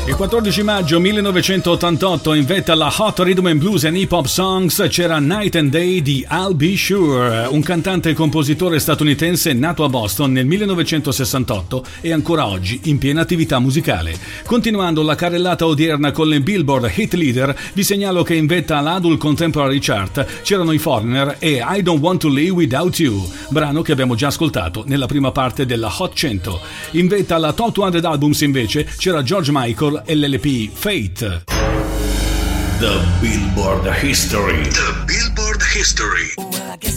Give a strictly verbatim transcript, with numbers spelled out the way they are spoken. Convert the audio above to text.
Il quattordici maggio millenovecentottantotto, in vetta alla Hot Rhythm and Blues and Hip Hop Songs, c'era Night and Day di I'll Be Sure, un cantante e compositore statunitense nato a Boston nel millenovecentosessantotto e ancora oggi in piena attività musicale. Continuando la carrellata odierna con le Billboard Hit Leader, vi segnalo che in vetta all'Adult Contemporary Chart c'erano i Foreigner e I Don't Want to Live Without You, brano che abbiamo già ascoltato nella prima parte della Hot cento. In vetta alla Top duecento Albums invece c'era George Michael e l'L P Fate. The Billboard History. The Billboard History.